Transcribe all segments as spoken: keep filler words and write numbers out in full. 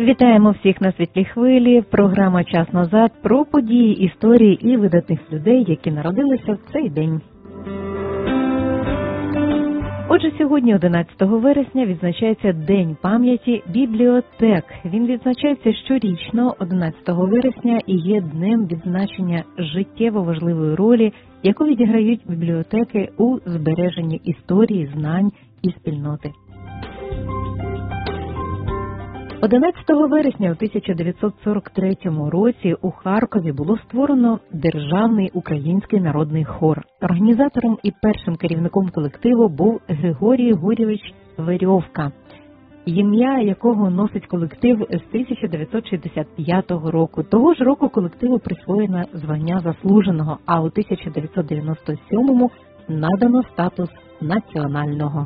Вітаємо всіх на світлій хвилі. Програма «Час назад» про події, історії і видатних людей, які народилися в цей день. Отже, сьогодні, одинадцятого вересня, відзначається День пам'яті бібліотек. Він відзначається щорічно, одинадцятого вересня, і є днем відзначення життєво важливої ролі, яку відіграють бібліотеки у збереженні історії, знань і спільноти. одинадцятого вересня у тисяча дев'ятсот сорок третьому році у Харкові було створено Державний український народний хор. Організатором і першим керівником колективу був Григорій Гурєвич Верьовка, ім'я якого носить колектив з тисяча дев'ятсот шістдесят п'ятого року. Того ж року колективу присвоєно звання заслуженого, а у тисяча дев'ятсот дев'яносто сьомому надано статус національного.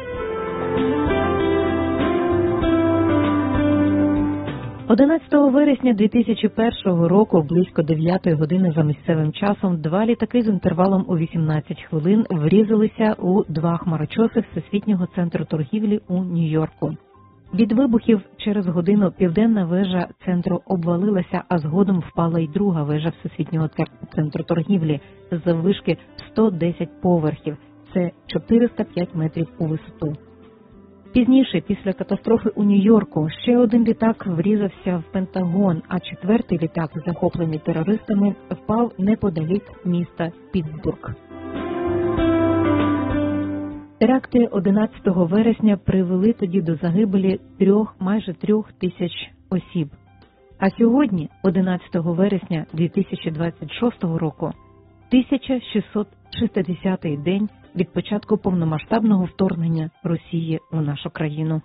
одинадцятого вересня дві тисячі першого року, близько дев'ятої години за місцевим часом, два літаки з інтервалом у вісімнадцять хвилин врізалися у два хмарочоси Всесвітнього центру торгівлі у Нью-Йорку. Від вибухів через годину південна вежа центру обвалилася, а згодом впала й друга вежа Всесвітнього центру торгівлі з заввишки сто десять поверхів. Це чотириста п'ять метрів у висоту. Пізніше, після катастрофи у Нью-Йорку, ще один літак врізався в Пентагон, а четвертий літак, захоплений терористами, впав неподалік міста Піттсбург. Теракти одинадцятого вересня привели тоді до загибелі трьох, майже трьох тисяч осіб. А сьогодні, одинадцятого вересня дві тисячі двадцять шостого року, тисяча шістсот шістдесятий день від початку повномасштабного вторгнення Росії у нашу країну.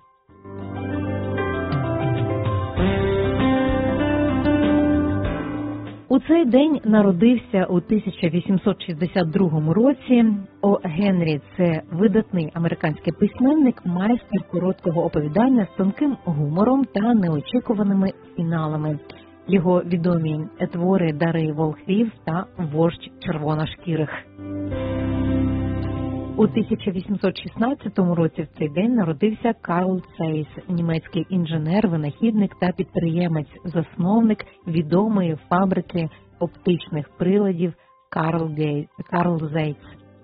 У цей день народився у тисяча вісімсот шістдесят другому році О. Генрі. Це видатний американський письменник, майстер короткого оповідання з тонким гумором та неочікуваними фіналами. Його відомі твори «Дари волхвів» та «Вождь червоношкірих». У тисяча вісімсот шістнадцятому році в цей день народився Карл Цейс, німецький інженер, винахідник та підприємець, засновник відомої фабрики оптичних приладів Карл, Гей... Карл Зейц.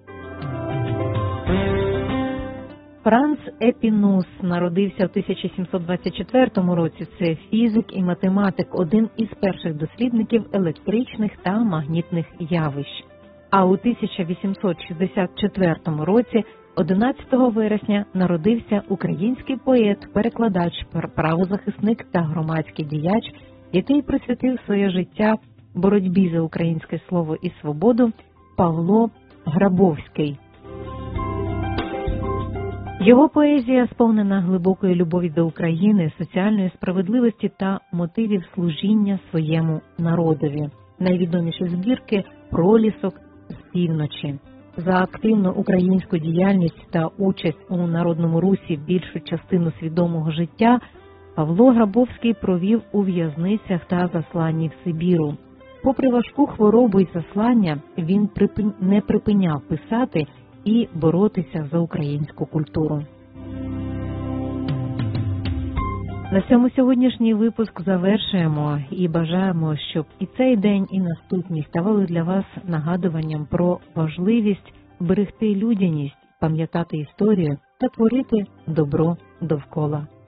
Франц Епінус народився в тисяча сімсот двадцять четвертому році. Це фізик і математик, один із перших дослідників електричних та магнітних явищ. А у тисяча вісімсот шістдесят четвертому році, одинадцятого вересня, народився український поет, перекладач, правозахисник та громадський діяч, який присвятив своє життя боротьбі за українське слово і свободу, Павло Грабовський. Його поезія сповнена глибокої любові до України, соціальної справедливості та мотивів служіння своєму народові. Найвідоміші збірки «Пролісок з півночі». За активну українську діяльність та участь у Народному Русі більшу частину свідомого життя Павло Грабовський провів у в'язницях та засланні в Сибіру. Попри важку хворобу і заслання, він не припиняв писати і боротися за українську культуру. На цьому сьогоднішній випуск завершуємо і бажаємо, щоб і цей день, і наступні ставали для вас нагадуванням про важливість берегти людяність, пам'ятати історію та творити добро довкола.